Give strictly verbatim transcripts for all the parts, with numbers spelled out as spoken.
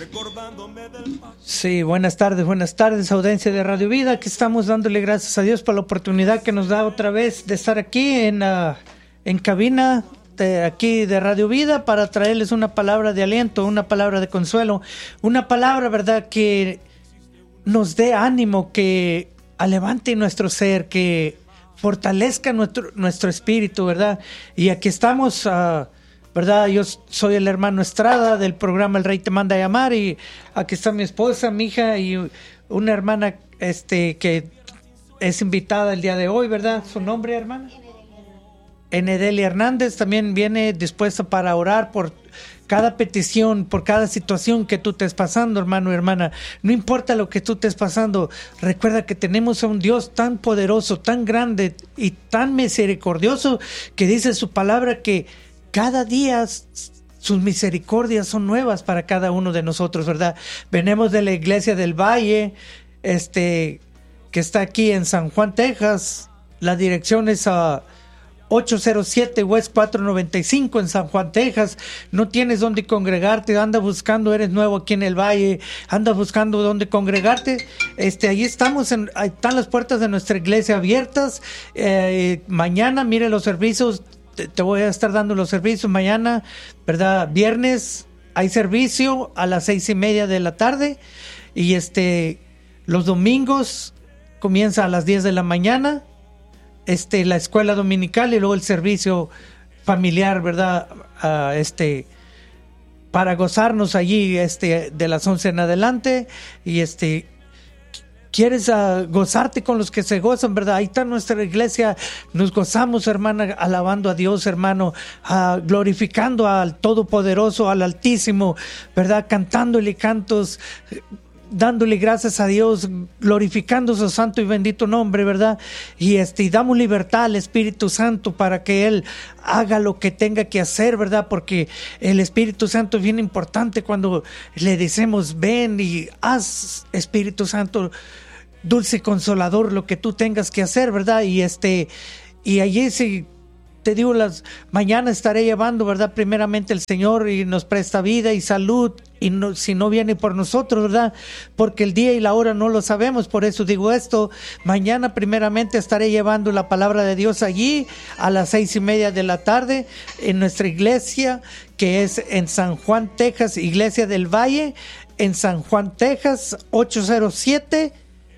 Sí, buenas tardes, buenas tardes, audiencia de Radio Vida. Aquí estamos dándole gracias a Dios por la oportunidad que nos da otra vez de estar aquí en, uh, en cabina de aquí de Radio Vida para traerles una palabra de aliento, una palabra de consuelo, una palabra, ¿verdad?, que nos dé ánimo, que levante nuestro ser, que fortalezca nuestro, nuestro espíritu, ¿verdad? Y aquí estamos, uh, ¿verdad? Yo soy el hermano Estrada del programa El Rey Te Manda a Llamar, y aquí está mi esposa, mi hija y una hermana este, que es invitada el día de hoy, ¿verdad? ¿Su nombre, hermana? Enedelia Hernández. También viene dispuesta para orar por cada petición, por cada situación que tú estés pasando, hermano y hermana. No importa lo que tú estés pasando, recuerda que tenemos a un Dios tan poderoso, tan grande y tan misericordioso, que dice su palabra que cada día sus misericordias son nuevas para cada uno de nosotros, ¿verdad? Venimos de la iglesia del Valle, este, que está aquí en San Juan, Texas. La dirección es a ocho cero siete West cuatrocientos noventa y cinco en San Juan, Texas. No tienes dónde congregarte, anda buscando, eres nuevo aquí en el Valle, anda buscando dónde congregarte. Este, ahí estamos, en, ahí están las puertas de nuestra iglesia abiertas. Eh, mañana, mire los servicios, te, te voy a estar dando los servicios mañana, ¿verdad? Viernes hay servicio a las seis y media de la tarde, y este, los domingos comienza a las diez de la mañana. Este, la escuela dominical y luego el servicio familiar, ¿verdad? Uh, este, para gozarnos allí, este, de las once en adelante. Y este, quieres uh, gozarte con los que se gozan, ¿verdad? Ahí está nuestra iglesia, nos gozamos, hermana, alabando a Dios, hermano, uh, glorificando al Todopoderoso, al Altísimo, ¿verdad? Cantándole cantos, dándole gracias a Dios, glorificando su santo y bendito nombre, ¿verdad? Y este, y damos libertad al Espíritu Santo para que Él haga lo que tenga que hacer, ¿verdad? Porque el Espíritu Santo es bien importante cuando le decimos, ven y haz, Espíritu Santo, dulce consolador, lo que tú tengas que hacer, ¿verdad? Y este, y allí sí, te digo, las mañana estaré llevando, ¿verdad? Primeramente el Señor y nos presta vida y salud, y no, si no viene por nosotros, ¿verdad? Porque el día y la hora no lo sabemos, por eso digo esto. Mañana primeramente estaré llevando la palabra de Dios allí a las seis y media de la tarde en nuestra iglesia, que es en San Juan, Texas, Iglesia del Valle, en San Juan, Texas, ocho cero siete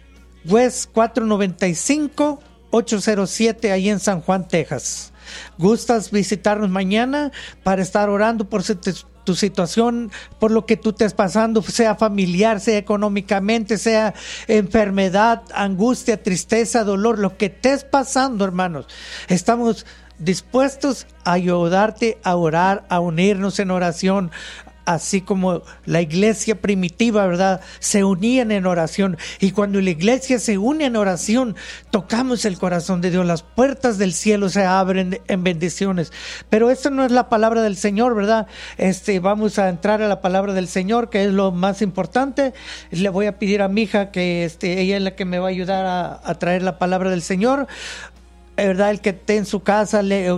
West cuatrocientos noventa y cinco, ocho cero siete, ahí en San Juan, Texas. ¿Gustas visitarnos mañana para estar orando por tu situación, por lo que tú estés pasando, sea familiar, sea económicamente, sea enfermedad, angustia, tristeza, dolor, lo que estés pasando, hermanos? Estamos dispuestos a ayudarte a orar, a unirnos en oración, así como la iglesia primitiva, ¿verdad? Se unían en oración, y cuando la iglesia se une en oración, tocamos el corazón de Dios, las puertas del cielo se abren en bendiciones. Pero esto no es la palabra del Señor, ¿verdad? Este, vamos a entrar a la palabra del Señor, que es lo más importante. Le voy a pedir a mi hija que este, ella es la que me va a ayudar a, a traer la palabra del Señor, ¿verdad? El que esté en su casa, le,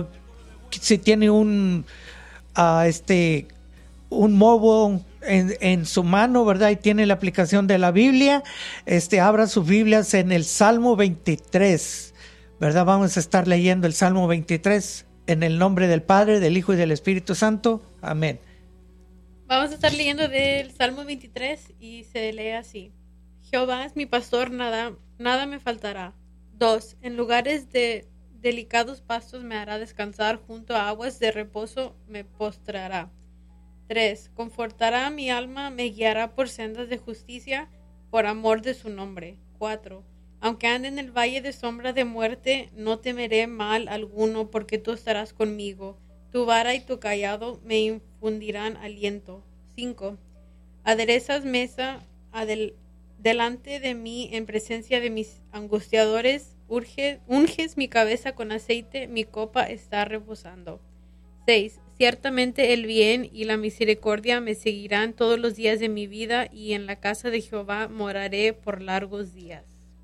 si tiene un uh, este un móvil en, en su mano, ¿verdad? Y tiene la aplicación de la Biblia, este, abra sus Biblias en el Salmo veintitrés, ¿verdad? Vamos a estar leyendo el Salmo veintitrés en el nombre del Padre, del Hijo y del Espíritu Santo. Amén. Vamos a estar leyendo del Salmo veintitrés y se lee así: Jehová es mi pastor, nada, nada me faltará. Dos, en lugares de delicados pastos me hará descansar, junto a aguas de reposo me postrará. Tres, confortará a mi alma, me guiará por sendas de justicia, por amor de su nombre. Cuatro, aunque ande en el valle de sombra de muerte, no temeré mal alguno, porque tú estarás conmigo. Tu vara y tu cayado me infundirán aliento. Cinco, aderezas mesa adel- delante de mí en presencia de mis angustiadores, urge, unges mi cabeza con aceite, mi copa está rebosando. Seis, ciertamente el bien y la misericordia me seguirán todos los días de mi vida, y en la casa de Jehová moraré por largos días.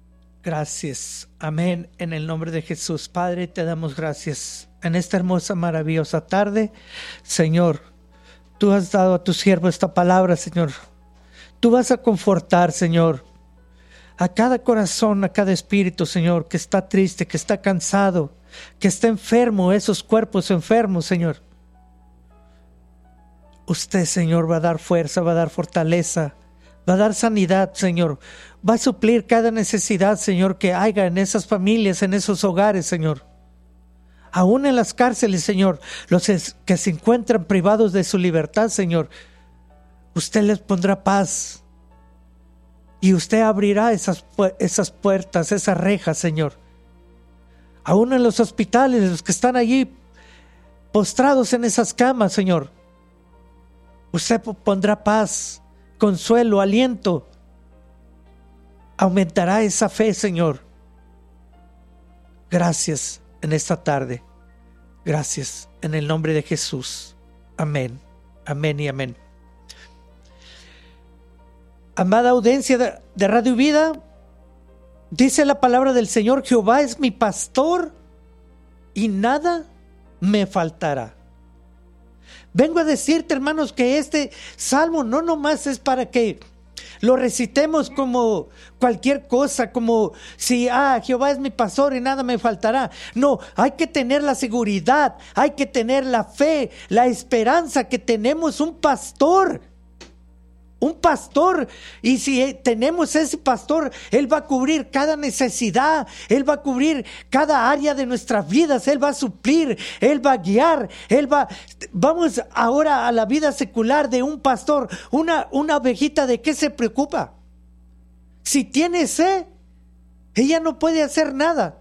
Gracias. Amén. En el nombre de Jesús. Padre, te damos gracias en esta hermosa, maravillosa tarde. Señor, tú has dado a tu siervo esta palabra, Señor, Tú vas a confortar, Señor, a cada corazón, a cada espíritu, Señor, que está triste, que está cansado, que está enfermo, esos cuerpos enfermos, Señor. Usted, Señor, va a dar fuerza, va a dar fortaleza, va a dar sanidad, Señor. Va a suplir cada necesidad, Señor, que haya en esas familias, en esos hogares, Señor. Aún en las cárceles, Señor, los que se encuentran privados de su libertad, Señor, usted les pondrá paz. Y usted abrirá esas, esas puertas, esas rejas, Señor. Aún en los hospitales, los que están allí postrados en esas camas, Señor, usted pondrá paz, consuelo, aliento. Aumentará esa fe, Señor. Gracias en esta tarde. Gracias en el nombre de Jesús. Amén. Amén y amén. Amada audiencia de, de Radio Vida, dice la palabra del Señor: Jehová es mi pastor y nada me faltará. Vengo a decirte, hermanos, que este salmo no nomás es para que lo recitemos como cualquier cosa, como si, ah, Jehová es mi pastor y nada me faltará. No, hay que tener la seguridad, hay que tener la fe, la esperanza que tenemos un pastor. Un pastor, y si tenemos ese pastor, Él va a cubrir cada necesidad, Él va a cubrir cada área de nuestras vidas, Él va a suplir, Él va a guiar, Él va... Vamos ahora a la vida secular de un pastor. Una, una ovejita, ¿de qué se preocupa? Si tiene sed, ella no puede hacer nada.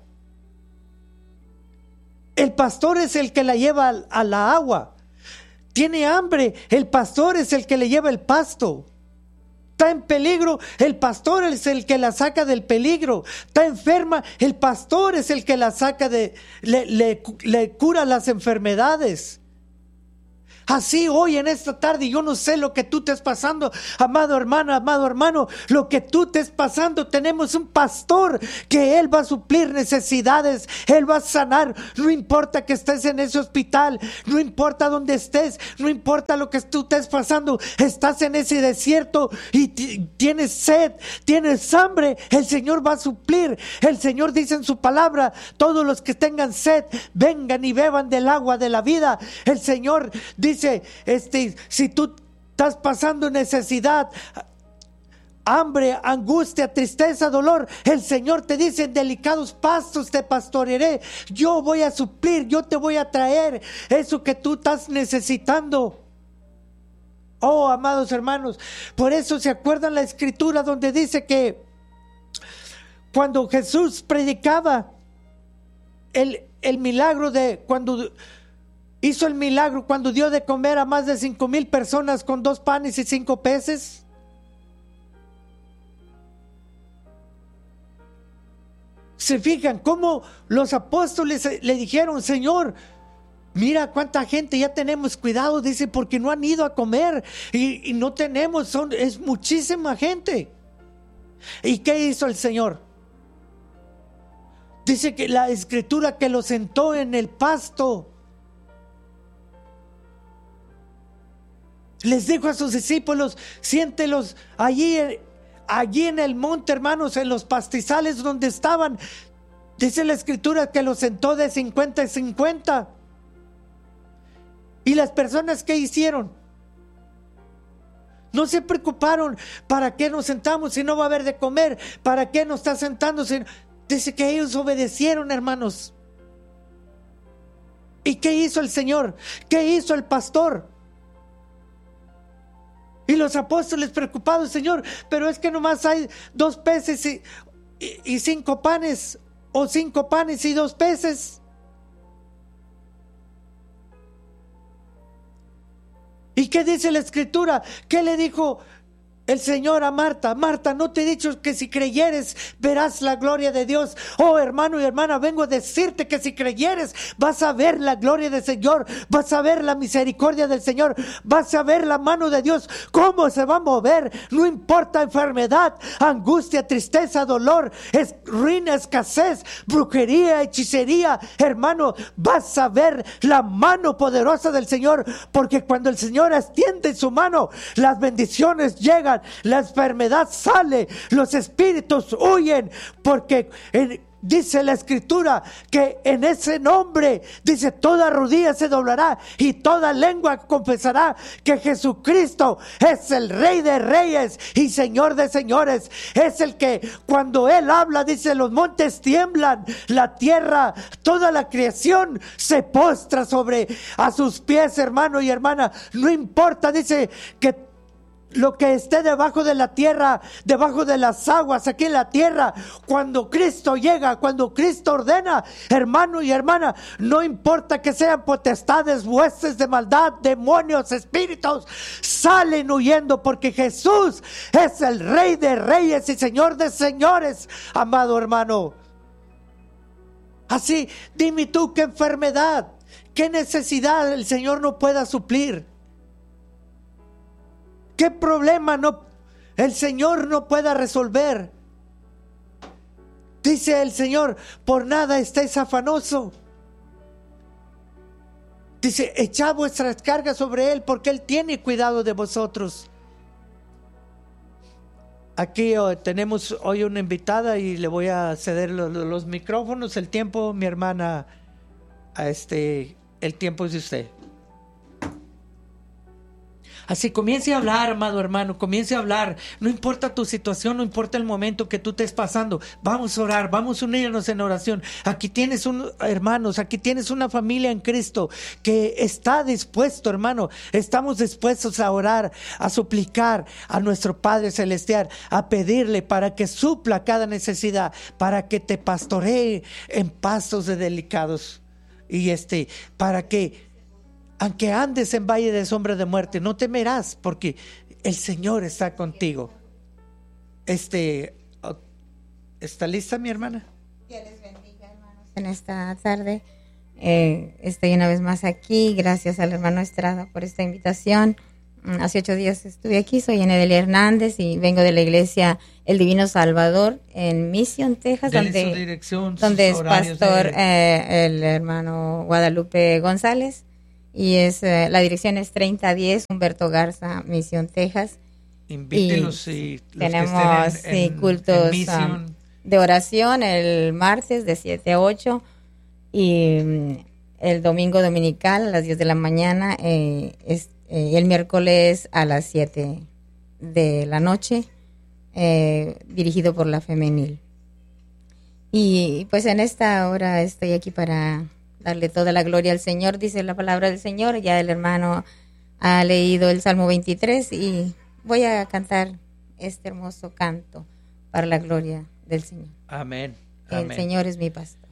El pastor es el que la lleva a, a la agua. Tiene hambre, el pastor es el que le lleva el pasto. Está en peligro, el pastor es el que la saca del peligro. Está enferma, el pastor es el que la saca de, le, le, le cura las enfermedades. Así hoy en esta tarde, yo no sé lo que tú estés pasando, amado hermano, amado hermano, lo que tú estés pasando, tenemos un pastor que Él va a suplir necesidades, Él va a sanar. No importa que estés en ese hospital, no importa dónde estés, no importa lo que tú estés pasando, estás en ese desierto y t- tienes sed, tienes hambre, el Señor va a suplir. El Señor dice en su palabra: todos los que tengan sed, vengan y beban del agua de la vida. El Señor dice Dice, este, si tú estás pasando necesidad, hambre, angustia, tristeza, dolor, el Señor te dice: en delicados pastos te pastorearé. Yo voy a suplir, yo te voy a traer eso que tú estás necesitando. Oh, amados hermanos, por eso se acuerdan la escritura donde dice que cuando Jesús predicaba el, el milagro de cuando hizo el milagro, cuando dio de comer a más de cinco mil personas con dos panes y cinco peces. Se fijan cómo los apóstoles le dijeron: Señor, mira cuánta gente, ya tenemos cuidado, dice, porque no han ido a comer y, y no tenemos, son, es muchísima gente. ¿Y qué hizo el Señor? Dice que la escritura que lo sentó en el pasto. Les dijo a sus discípulos: siéntelos allí, allí en el monte, hermanos, en los pastizales donde estaban. Dice la escritura que los sentó de cincuenta y cincuenta. ¿Y las personas qué hicieron? No se preocuparon: ¿para qué nos sentamos si no va a haber de comer? ¿Para qué nos está sentando? Si... Dice que ellos obedecieron, hermanos. ¿Y qué hizo el Señor? ¿Qué hizo el pastor? Y los apóstoles preocupados: Señor, pero es que nomás hay dos peces y, y, y cinco panes, o cinco panes y dos peces. ¿Y qué dice la escritura? ¿Qué le dijo el Señor a Marta? Marta, ¿no te he dicho que si creyeres verás la gloria de Dios? Oh, hermano y hermana, vengo a decirte que si creyeres vas a ver la gloria del Señor, vas a ver la misericordia del Señor, vas a ver la mano de Dios, cómo se va a mover. No importa enfermedad, angustia, tristeza, dolor, es, ruina, escasez, brujería, hechicería, hermano, vas a ver la mano poderosa del Señor, porque cuando el Señor extiende su mano, las bendiciones llegan. tocan, la enfermedad sale, los espíritus huyen, porque en, dice la Escritura que en ese nombre, dice, toda rodilla se doblará y toda lengua confesará que Jesucristo es el Rey de Reyes y Señor de Señores. Es el que cuando Él habla, dice, los montes tiemblan, la tierra, toda la creación se postra sobre a sus pies, hermano y hermana. No importa, dice, que lo que esté debajo de la tierra, debajo de las aguas, aquí en la tierra, cuando Cristo llega, cuando Cristo ordena, hermano y hermana, no importa que sean potestades, huestes de maldad, demonios, espíritus, salen huyendo, porque Jesús es el Rey de Reyes y Señor de Señores, amado hermano. Así, dime tú, qué enfermedad, qué necesidad el Señor no pueda suplir. ¿Qué problema no, el Señor no pueda resolver? Dice el Señor, por nada estéis afanoso. Dice, echad vuestras cargas sobre Él, porque Él tiene cuidado de vosotros. Aquí oh, tenemos hoy una invitada y le voy a ceder los, los micrófonos, el tiempo, mi hermana, a este, el tiempo es de usted. Así, comience a hablar, amado hermano, comience a hablar. No importa tu situación, no importa el momento que tú estés pasando. Vamos a orar, vamos a unirnos en oración. Aquí tienes un, hermanos, aquí tienes una familia en Cristo que está dispuesto, hermano. Estamos dispuestos a orar, a suplicar a nuestro Padre Celestial, a pedirle para que supla cada necesidad, para que te pastoree en pastos de delicados. Y este, para que aunque andes en valle de sombra de muerte, no temerás, porque el Señor está contigo. Este, ¿está lista mi hermana? Dios les bendiga, hermanos, en esta tarde. Eh, estoy una vez más aquí, gracias al hermano Estrada por esta invitación. Hace ocho días estuve aquí, soy Enedelia Hernández y vengo de la iglesia El Divino Salvador en Mission, Texas, Dele donde, su dirección, donde sus es horarios pastor de... eh, el hermano Guadalupe González. Y es eh, la dirección es treinta diez Humberto Garza, Misión, Texas. Invítelos y los tenemos que estén en, sí, en, cultos en um, de oración el martes de siete a ocho y um, el domingo dominical a las diez de la mañana, eh, es, eh, el miércoles a las siete de la noche, eh, dirigido por la femenil. Y pues en esta hora estoy aquí para darle toda la gloria al Señor, dice la palabra del Señor. Ya el hermano ha leído el Salmo veintitrés y voy a cantar este hermoso canto para la gloria del Señor. Amén. El Amén. Señor es mi pastor.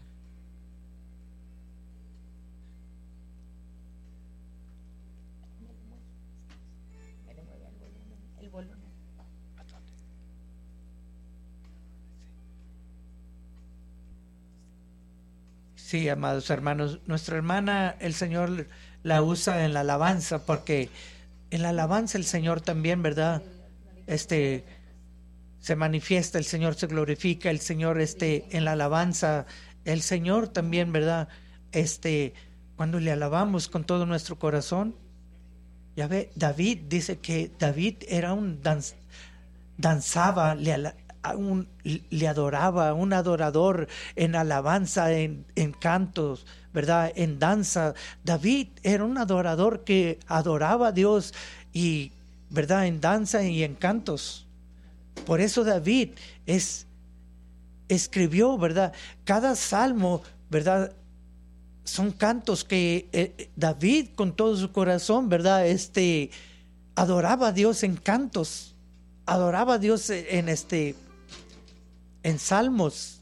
Sí, amados hermanos, nuestra hermana, el Señor la usa en la alabanza, porque en la alabanza el Señor también, ¿verdad? Este se manifiesta, el Señor se glorifica, el Señor este en la alabanza, el Señor también, ¿verdad? Este cuando le alabamos con todo nuestro corazón. Ya ve, David dice que David era un danz, danzaba, le alababa. Un, le adoraba, un adorador en alabanza, en, en cantos, ¿verdad? En danza. David era un adorador que adoraba a Dios y, ¿verdad? En danza y en cantos. Por eso David es, escribió, ¿verdad? Cada salmo, ¿verdad? Son cantos que eh, David con todo su corazón, ¿verdad? Este, adoraba a Dios en cantos, adoraba a Dios en este... en salmos,